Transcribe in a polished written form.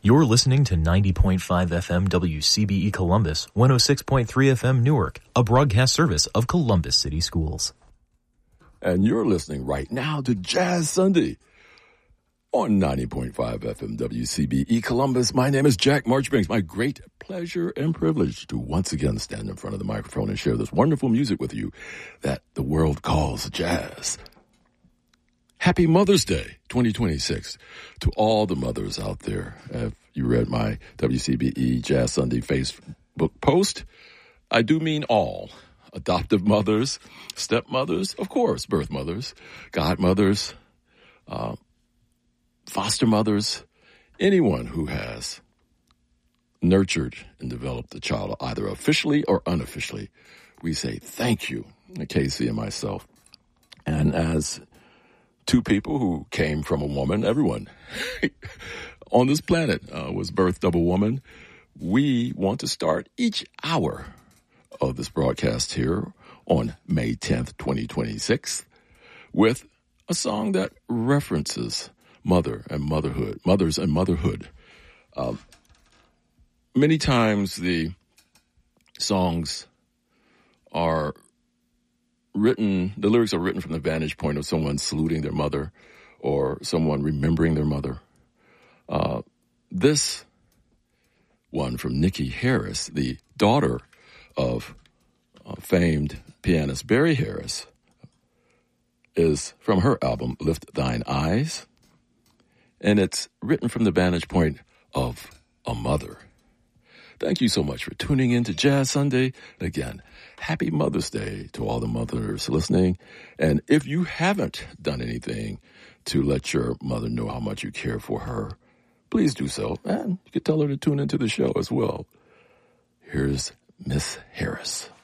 You're listening to 90.5 FM WCBE Columbus, 106.3 FM Newark, a broadcast service of Columbus City Schools. And you're listening right now to Jazz Sunday on 90.5 FM WCBE Columbus. My name is Jack Marchbanks. My great pleasure and privilege to once again stand in front of the microphone and share this wonderful music with you that the world calls jazz. Happy Mother's Day 2026 to all the mothers out there. If you read my WCBE Jazz Sunday Facebook post, I do mean all. Adoptive mothers, stepmothers, of course, birth mothers, godmothers, foster mothers, anyone who has nurtured and developed a child, either officially or unofficially. We say thank you, Casey and myself. And as two people who came from a woman, everyone on this planet was birthed of a woman, we want to start each hour of this broadcast here on May 10th, 2026, with a song that references mothers and motherhood. Many times the songs are written, the lyrics are written from the vantage point of someone saluting their mother or someone remembering their mother. This one from Nikki Harris, the daughter of famed pianist Barry Harris, is from her album Lift Thine Eyes, and it's written from the vantage point of a mother. Thank you so much for tuning in to Jazz Sunday. Again, happy Mother's Day to all the mothers listening. And if you haven't done anything to let your mother know how much you care for her, please do so. And you can tell her to tune into the show as well. Here's Miss Harris.